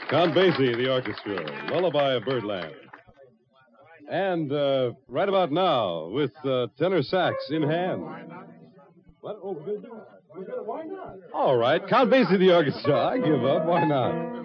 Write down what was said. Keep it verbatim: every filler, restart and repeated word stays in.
Count Basie, the orchestra, Lullaby of Birdland. And uh, right about now, with uh, tenor sax in hand. What? Oh, good. Why not? All right, Count Basie, the orchestra. I give up. Why not?